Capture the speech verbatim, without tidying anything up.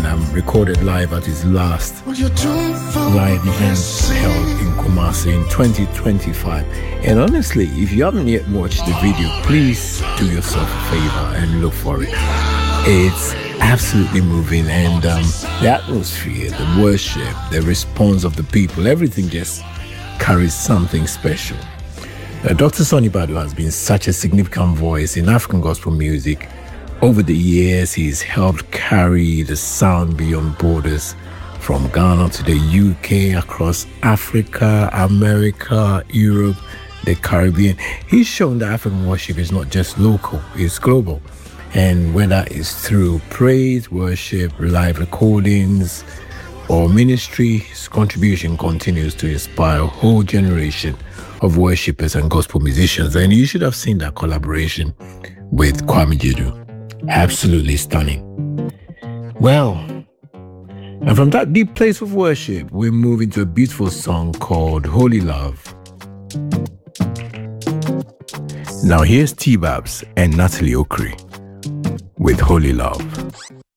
um, recorded live at his last live event held in Kumasi in twenty twenty-five. And honestly, if you haven't yet watched the video, please do yourself a favor and look for it. It's absolutely moving, and um, the atmosphere, the worship, the response of the people, everything just carries something special. Uh, Doctor Sonny Badu has been such a significant voice in African gospel music. Over the years, he's helped carry the sound beyond borders, from Ghana to the U K, across Africa, America, Europe, the Caribbean. He's shown that African worship is not just local, it's global. And whether it's through praise, worship, live recordings, or ministry, his contribution continues to inspire a whole generation of worshippers and gospel musicians. And you should have seen that collaboration with Kwame Jedu. Absolutely stunning. Well, and from that deep place of worship, we move into a beautiful song called Holy Love. Now here's T-Babs and Natalie Okri with Holy Love.